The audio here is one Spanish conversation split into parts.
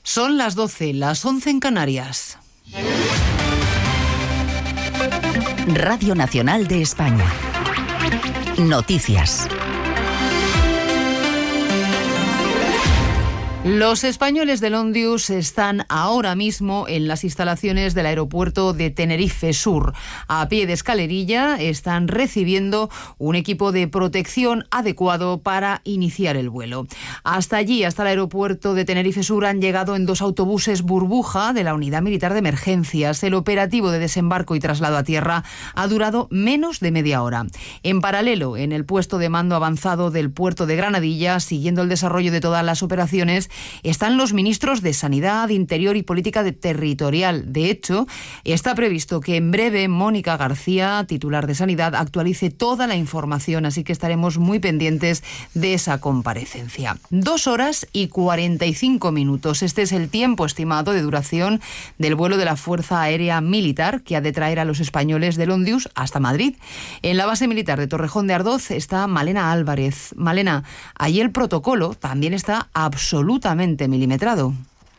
Son las 12, las 11 en Canarias. Radio Nacional de España. Noticias. Los españoles del Ondius están ahora mismo en las instalaciones del aeropuerto de Tenerife Sur. A pie de escalerilla están recibiendo un equipo de protección adecuado para iniciar el vuelo. Hasta allí, hasta el aeropuerto de Tenerife Sur, han llegado en 2 autobuses burbuja de la Unidad Militar de Emergencias. El operativo de desembarco y traslado a tierra ha durado menos de media hora. En paralelo, en el puesto de mando avanzado del puerto de Granadilla, siguiendo el desarrollo de todas las operaciones, están los ministros de Sanidad, Interior y Política Territorial. De hecho, está previsto que en breve Mónica García, titular de Sanidad, actualice toda la información, así que estaremos muy pendientes de esa comparecencia. 2 horas y 45 minutos. Este es el tiempo estimado de duración del vuelo de la Fuerza Aérea Militar, que ha de traer a los españoles del Ondius hasta Madrid. En la base militar de Torrejón de Ardoz está Malena Álvarez. Malena, allí el protocolo también está absolutamente milimetrado.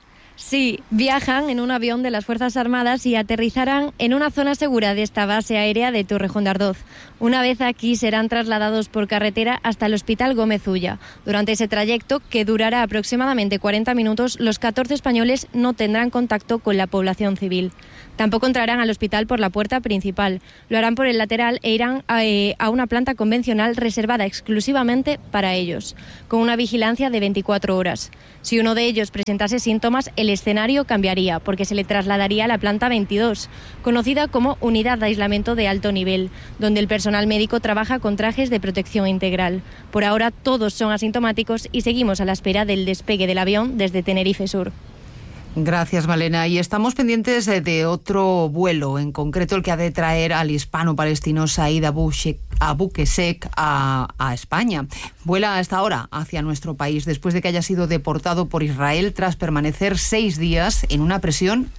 Sí, viajan en un avión de las Fuerzas Armadas y aterrizarán en una zona segura de esta base aérea de Torrejón de Ardoz. Una vez aquí serán trasladados por carretera hasta el Hospital Gómez Ulla. Durante ese trayecto, que durará aproximadamente 40 minutos, los 14 españoles no tendrán contacto con la población civil. Tampoco entrarán al hospital por la puerta principal. Lo harán por el lateral e irán a una planta convencional reservada exclusivamente para ellos, con una vigilancia de 24 horas. Si uno de ellos presentase síntomas, el escenario cambiaría, porque se le trasladaría a la planta 22, conocida como Unidad de Aislamiento de Alto Nivel, donde el personal médico trabaja con trajes de protección integral. Por ahora todos son asintomáticos y seguimos a la espera del despegue del avión desde Tenerife Sur. Gracias, Malena. Y estamos pendientes de otro vuelo, en concreto el que ha de traer al hispano-palestino Said Abu Qesek a España. Vuela a esta hora hacia nuestro país después de que haya sido deportado por Israel tras permanecer 6 días en una prisión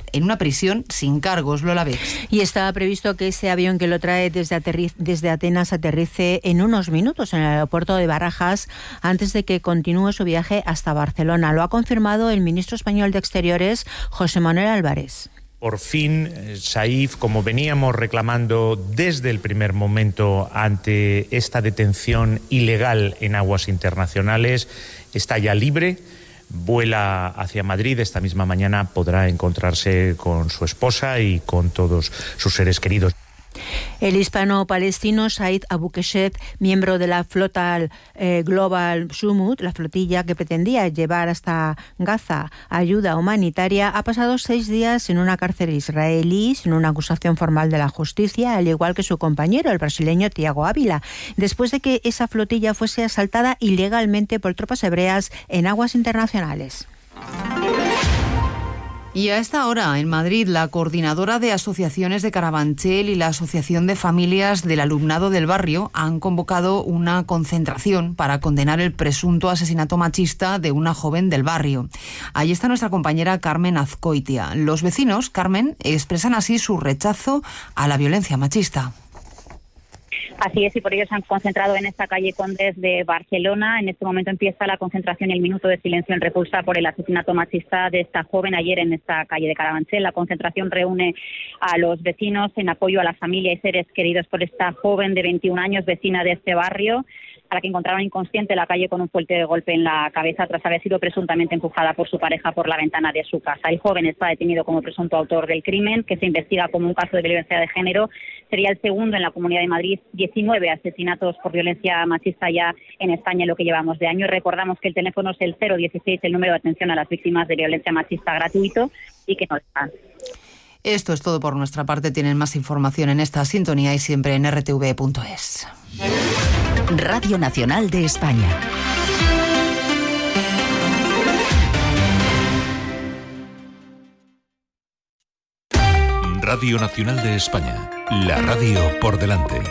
sin cargos. Lola Vex. Y está previsto que ese avión que lo trae desde Atenas aterrice en unos minutos en el aeropuerto de Barajas antes de que continúe su viaje hasta Barcelona. Lo ha confirmado el ministro español de Exteriores, José Manuel Álvarez. Por fin, Saif, como veníamos reclamando desde el primer momento ante esta detención ilegal en aguas internacionales, está ya libre, vuela hacia Madrid. Esta misma mañana podrá encontrarse con su esposa y con todos sus seres queridos. El hispano-palestino Said Abu Qesek, miembro de la flota Global Sumut, la flotilla que pretendía llevar hasta Gaza ayuda humanitaria, ha pasado 6 días en una cárcel israelí sin una acusación formal de la justicia, al igual que su compañero, el brasileño Tiago Ávila, después de que esa flotilla fuese asaltada ilegalmente por tropas hebreas en aguas internacionales. Y a esta hora, en Madrid, la coordinadora de asociaciones de Carabanchel y la Asociación de Familias del Alumnado del Barrio han convocado una concentración para condenar el presunto asesinato machista de una joven del barrio. Allí está nuestra compañera Carmen Azcoitia. Los vecinos, Carmen, expresan así su rechazo a la violencia machista. Así es, y por ello se han concentrado en esta calle Condes de Barcelona. En este momento empieza la concentración y el minuto de silencio en repulsa por el asesinato machista de esta joven ayer en esta calle de Carabanchel. La concentración reúne a los vecinos en apoyo a la familia y seres queridos por esta joven de 21 años, vecina de este barrio, a la que encontraron inconsciente en la calle con un fuerte golpe en la cabeza tras haber sido presuntamente empujada por su pareja por la ventana de su casa. El joven está detenido como presunto autor del crimen, que se investiga como un caso de violencia de género. Sería el segundo en la Comunidad de Madrid, 19 asesinatos por violencia machista ya en España en lo que llevamos de año. Recordamos que el teléfono es el 016, el número de atención a las víctimas de violencia machista gratuito, y que no están. Esto es todo por nuestra parte. Tienen más información en esta sintonía y siempre en rtv.es. Radio Nacional de España. Radio Nacional de España. La radio por delante.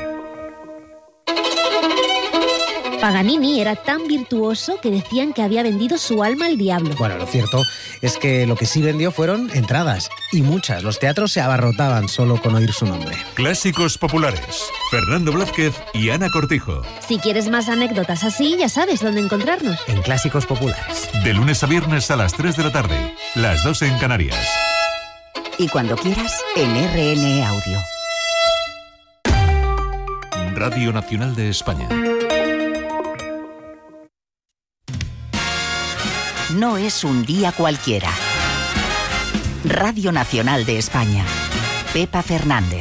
Paganini era tan virtuoso que decían que había vendido su alma al diablo. Bueno, lo cierto es que lo que sí vendió fueron entradas, y muchas. Los teatros se abarrotaban solo con oír su nombre. Clásicos populares. Fernando Blázquez y Ana Cortijo. Si quieres más anécdotas así, ya sabes dónde encontrarnos. En Clásicos Populares. De lunes a viernes a las 3 de la tarde. las 2 en Canarias. Y cuando quieras, en RN Audio. Radio Nacional de España. No es un día cualquiera. Radio Nacional de España. Pepa Fernández.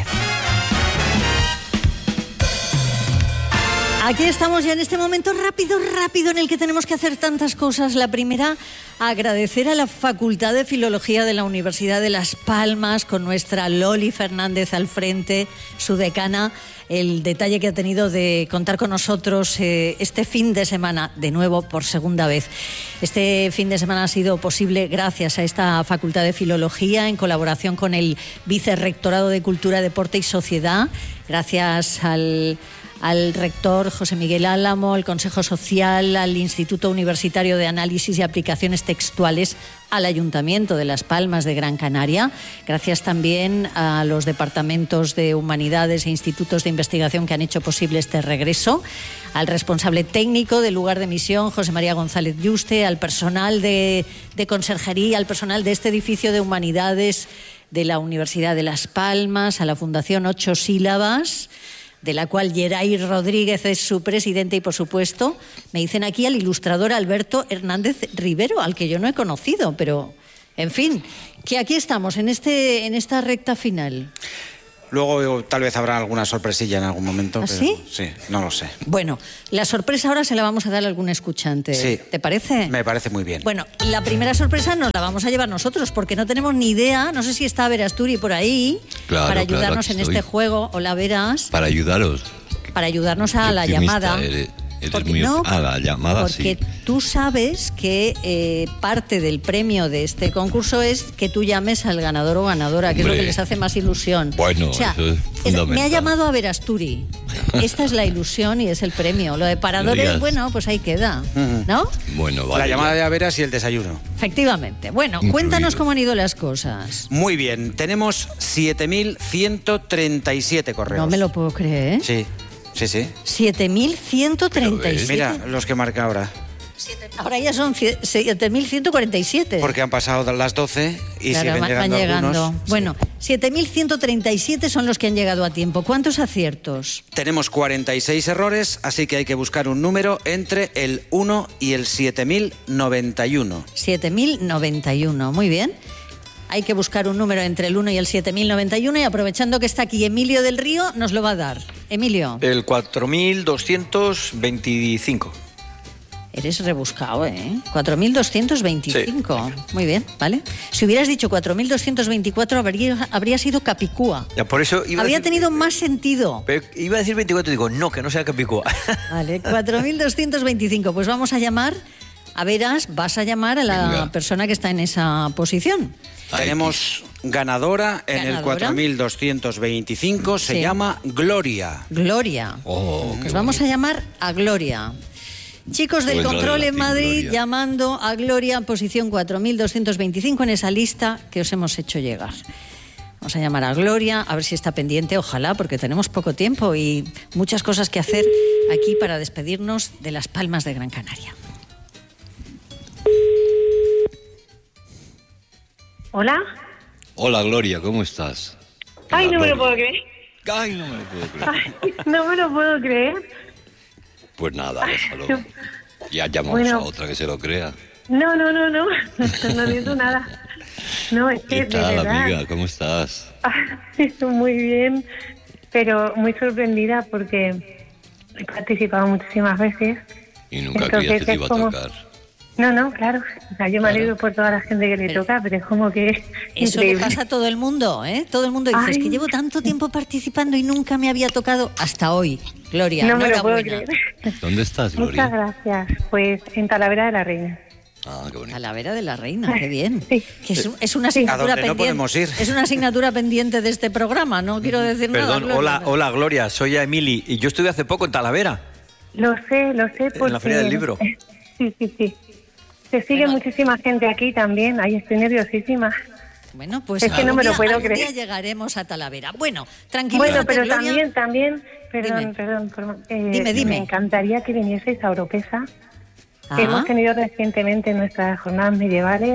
Aquí estamos ya en este momento rápido en el que tenemos que hacer tantas cosas. La primera, agradecer a la Facultad de Filología de la Universidad de Las Palmas, con nuestra Loli Fernández al frente, su decana, el detalle que ha tenido de contar con nosotros este fin de semana, de nuevo por segunda vez. Este fin de semana ha sido posible gracias a esta Facultad de Filología, en colaboración con el Vicerrectorado de Cultura, Deporte y Sociedad, gracias al rector José Miguel Álamo, al Consejo Social, al Instituto Universitario de Análisis y Aplicaciones Textuales, al Ayuntamiento de Las Palmas de Gran Canaria. Gracias también a los departamentos de Humanidades e institutos de investigación que han hecho posible este regreso, al responsable técnico del lugar de emisión, José María González Yuste, al personal de conserjería, al personal de este edificio de Humanidades de la Universidad de Las Palmas, a la Fundación 8 Sílabas, de la cual Geray Rodríguez es su presidente, y por supuesto, me dicen aquí, al ilustrador Alberto Hernández Rivero, al que yo no he conocido, pero en fin, que aquí estamos en esta recta final. Luego tal vez habrá alguna sorpresilla en algún momento. ¿Ah, pero, sí? Sí, no lo sé. Bueno, la sorpresa ahora se la vamos a dar a algún escuchante. Sí. ¿Te parece? Me parece muy bien. Bueno, la primera sorpresa nos la vamos a llevar nosotros, porque no tenemos ni idea. No sé si está Verasturi por ahí, claro, para ayudarnos claro, en este juego. Hola, Veras. Para ayudaros. Para ayudarnos a la llamada. Eres muy... la llamada, porque sí. Tú sabes que parte del premio de este concurso es que tú llames al ganador o ganadora, que es lo que les hace más ilusión. Bueno, o sea, eso es fundamental. me ha llamado a Verasturi. Esta es la ilusión y es el premio. Lo de paradores, bueno, pues ahí queda, ¿no? Bueno, vale. La llamada de Averas y el desayuno. Efectivamente. Bueno, cuéntanos cómo han ido las cosas. Muy bien, tenemos 7.137 correos. No me lo puedo creer, ¿eh? Sí. Sí, sí. 7.137. Mira los que marca ahora. Ahora ya son 7.147. Porque han pasado las 12 y claro, siguen llegando algunos. Bueno, 7.137 son los que han llegado a tiempo. ¿Cuántos aciertos? Tenemos 46 errores, así que hay que buscar un número entre el 1 y el 7.091. 7.091, muy bien. Hay que buscar un número entre el 1 y el 7.091, y aprovechando que está aquí Emilio del Río, nos lo va a dar. Emilio. El 4.225. Eres rebuscado, ¿eh? 4.225. Sí. Muy bien, ¿vale? Si hubieras dicho 4.224, habría sido Capicúa. Ya, por eso habría tenido más sentido. Pero iba a decir 24 y digo, no, que no sea Capicúa. Vale, 4.225. Pues vamos a llamar, a Veras, vas a llamar a la persona que está en esa posición. Tenemos ganadora en el 4.225, se llama Gloria. Gloria. Pues vamos a llamar a Gloria. Chicos del control en Madrid, Gloria, llamando a Gloria, posición 4.225 en esa lista que os hemos hecho llegar. Vamos a llamar a Gloria, a ver si está pendiente, ojalá, porque tenemos poco tiempo y muchas cosas que hacer aquí para despedirnos de Las Palmas de Gran Canaria. Hola. Hola, Gloria, ¿cómo estás? Ay, no me lo puedo creer. Ay, no me lo puedo creer. Ay, no me lo puedo creer. Pues nada, déjalo. Ya llamamos a otra que se lo crea. No digo nada. No, es que ¿Qué tal, de verdad, amiga? ¿Cómo estás? Muy bien, pero muy sorprendida porque he participado muchísimas veces. Y nunca creías que te iba a tocar. No, claro. O sea, yo me alegro por toda la gente que le toca, pero es como que... Eso le pasa a todo el mundo, ¿eh? Todo el mundo dice, es que llevo tanto tiempo participando y nunca me había tocado hasta hoy. Gloria, no me lo puedo creer. ¿Dónde estás, Gloria? Muchas gracias. Pues en Talavera de la Reina. Ah, qué bonito. Talavera de la Reina, qué bien. Sí. Que es una asignatura pendiente. No podemos ir. Es una asignatura pendiente de este programa, no quiero decir nada. Perdón, hola Gloria, soy Emili y yo estuve hace poco en Talavera. Lo sé, porque... En la Feria del Libro. Sí. Se sigue muchísima gente aquí también. Ahí estoy nerviosísima. Bueno, pues es que no me lo puedo creer. Día llegaremos a Talavera. Bueno, tranquilízate, Bueno, pero Gloria. también, perdón. Dime. Me encantaría que vinieseis a Oropesa. Hemos tenido recientemente nuestras jornadas medievales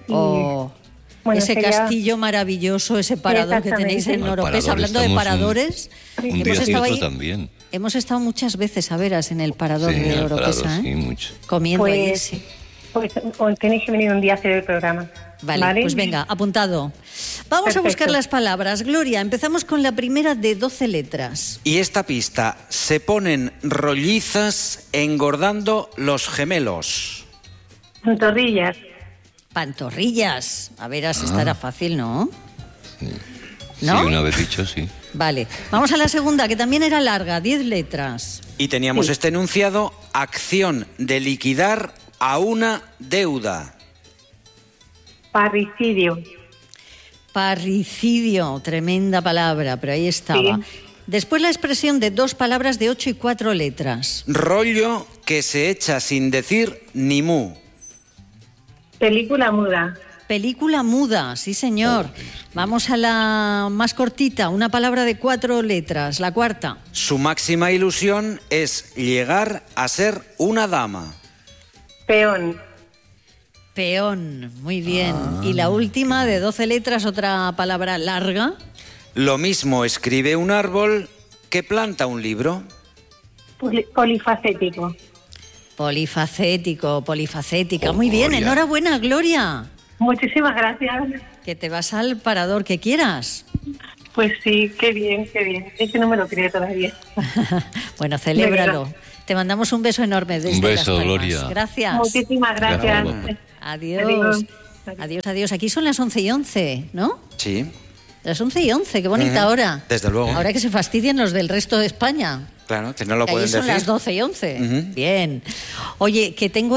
Bueno, ese castillo maravilloso, ese parador que tenéis en Oropesa. Hablando de paradores, un día y otro también. Hemos estado muchas veces, a veras, en el parador de Oropesa. Sí, mucho. Comiendo allí, sí. Pues tenéis que venir un día a hacer el programa. Vale, pues venga, apuntado. Vamos a buscar las palabras. Gloria, empezamos con la primera de 12 letras. Y esta pista: se ponen rollizas engordando los gemelos. Pantorrillas. Pantorrillas. A veras, estará fácil, ¿no? ¿No? Sí, una vez dicho, sí. Vale, vamos a la segunda, que también era larga, 10 letras. Y teníamos este enunciado: acción de liquidar a una deuda. Parricidio. Parricidio, tremenda palabra, pero ahí estaba. Sí. Después la expresión de 2 palabras de 8 y 4 letras. Rollo que se echa sin decir ni mu. Película muda. Película muda, sí señor. Vamos a la más cortita, una palabra de 4 letras, la cuarta. Su máxima ilusión es llegar a ser una dama. Peón. Peón, muy bien. Y la última de 12 letras, otra palabra larga. Lo mismo escribe un árbol que planta un libro. Polifacético. Polifacético, polifacética. Muy bien, enhorabuena, Gloria. Muchísimas gracias. Que te vas al parador que quieras. Pues sí, qué bien, qué bien. Ese no me lo creo todavía. Bueno, celébralo. Te mandamos un beso enorme desde Un beso, Las Palmas. Gloria. Gracias. Muchísimas gracias. Adiós. Adiós, adiós. Aquí son las 11:11, ¿no? Sí. Las 11:11, qué bonita hora. Desde luego. Ahora que se fastidian los del resto de España. Claro, que no lo Que pueden ahí son decir. las 12:11. Bien. Oye, que tengo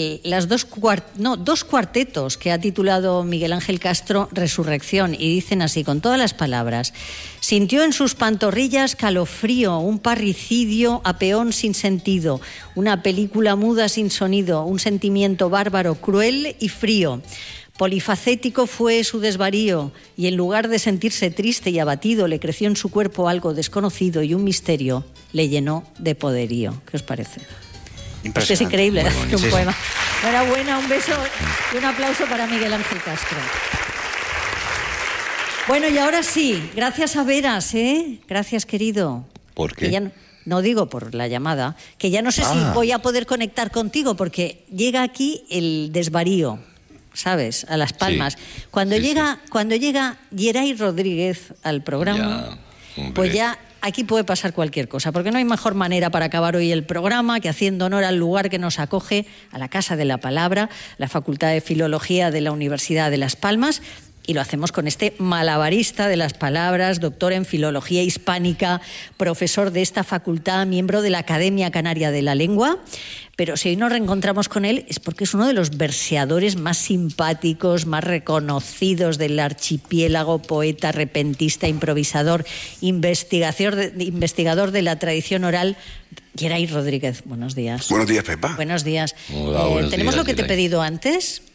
dos cuartetos que ha titulado Miguel Ángel Castro Resurrección, y dicen así, con todas las palabras: sintió en sus pantorrillas calofrío, un parricidio a peón sin sentido, una película muda sin sonido, un sentimiento bárbaro, cruel y frío. Polifacético fue su desvarío, y en lugar de sentirse triste y abatido, le creció en su cuerpo algo desconocido y un misterio le llenó de poderío. ¿Qué os parece? Pues es increíble, un poema. Enhorabuena, un beso y un aplauso para Miguel Ángel Castro. Bueno, y ahora sí, gracias a Veras, ¿eh? Gracias, querido. ¿Por qué? Que ya no digo por la llamada, que ya no sé si voy a poder conectar contigo, porque llega aquí el desvarío, ¿sabes? A Las Palmas. Sí, cuando llega Geray Rodríguez al programa, pues ya aquí puede pasar cualquier cosa, porque no hay mejor manera para acabar hoy el programa que haciendo honor al lugar que nos acoge, a la Casa de la Palabra, la Facultad de Filología de la Universidad de Las Palmas. Y lo hacemos con este malabarista de las palabras, doctor en Filología Hispánica, profesor de esta facultad, miembro de la Academia Canaria de la Lengua. Pero si hoy nos reencontramos con él es porque es uno de los verseadores más simpáticos, más reconocidos del archipiélago, poeta, repentista, improvisador, investigador de la tradición oral. Geray Rodríguez, buenos días. Buenos días, Pepa. Buenos días. Hola, buenos ¿Tenemos días, lo que te he Geray. pedido antes?